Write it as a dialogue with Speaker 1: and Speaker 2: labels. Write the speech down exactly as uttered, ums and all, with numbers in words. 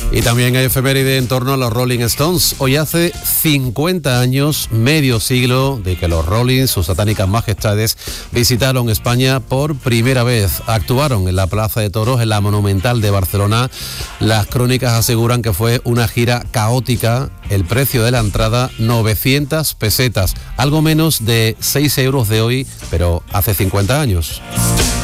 Speaker 1: Y también hay efeméride en torno a los Rolling Stones. Hoy hace cincuenta años, medio siglo, de que los Rolling, sus satánicas majestades, visitaron España por primera vez. Actuaron en la Plaza de Toros, en la Monumental de Barcelona. Las crónicas aseguran que fue una gira caótica. El precio de la entrada, novecientas pesetas, algo menos de seis euros de hoy, pero hace cincuenta años.